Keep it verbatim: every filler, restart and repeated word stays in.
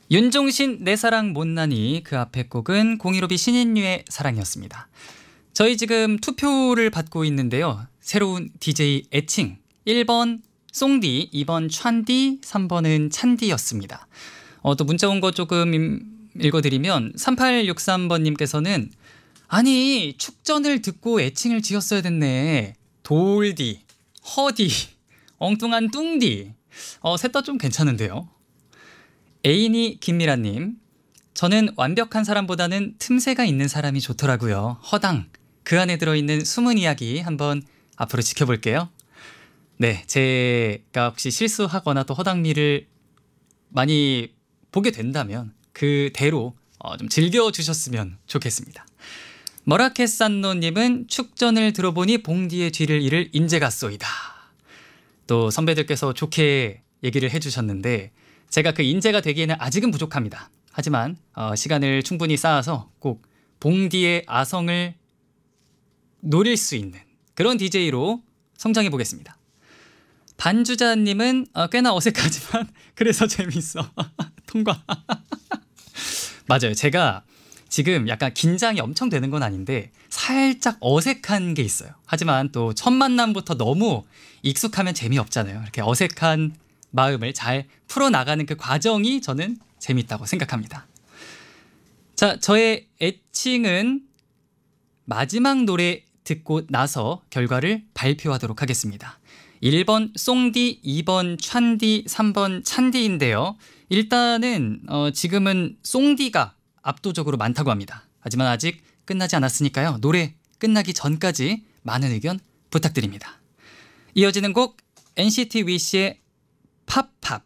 윤종신 내 사랑 못나니, 그 앞에 곡은 공일오비 신인류의 사랑이었습니다. 저희 지금 투표를 받고 있는데요. 새로운 디제이 애칭 일 번 송디, 이 번 찬디, 삼 번은 찬디였습니다. 어, 또 문자 온 거 조금 읽어드리면 삼팔육삼 번님께서는 아니 축전을 듣고 애칭을 지었어야 됐네. 돌디, 허디, 엉뚱한 뚱디. 어, 셋 다 좀 괜찮은데요. 애인이 김미라님, 저는 완벽한 사람보다는 틈새가 있는 사람이 좋더라고요. 허당, 그 안에 들어있는 숨은 이야기 한번 앞으로 지켜볼게요. 네, 제가 혹시 실수하거나 또 허당미를 많이 보게 된다면 그대로 어, 좀 즐겨주셨으면 좋겠습니다. 머라케산노님은 축전을 들어보니 봉디의 뒤를 잃을 인재가 쏘이다. 또 선배들께서 좋게 얘기를 해주셨는데 제가 그 인재가 되기에는 아직은 부족합니다. 하지만 어, 시간을 충분히 쌓아서 꼭 봉디의 아성을 노릴 수 있는 그런 디제이로 성장해 보겠습니다. 반주자님은 어, 꽤나 어색하지만 그래서 재밌어. 통과. 맞아요. 제가 지금 약간 긴장이 엄청 되는 건 아닌데 살짝 어색한 게 있어요. 하지만 또 첫 만남부터 너무 익숙하면 재미없잖아요. 이렇게 어색한 마음을 잘 풀어나가는 그 과정이 저는 재밌다고 생각합니다. 자, 저의 애칭은 마지막 노래 듣고 나서 결과를 발표하도록 하겠습니다. 일 번 송디, 이 번 찬디, 삼 번 찬디인데요. 일단은 어, 지금은 송디가 압도적으로 많다고 합니다. 하지만 아직 끝나지 않았으니까요. 노래 끝나기 전까지 많은 의견 부탁드립니다. 이어지는 곡 엔시티 위시의 팝팝.